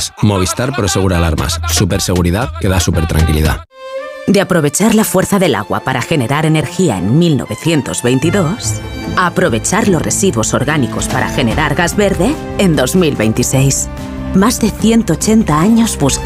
alarmas. Movistar Prosegura Alarmas. Superseguridad que da super tranquilidad. De aprovechar la fuerza del agua para generar energía en 1922, a aprovechar los residuos orgánicos para generar gas verde en 2026. Más de 180 años buscando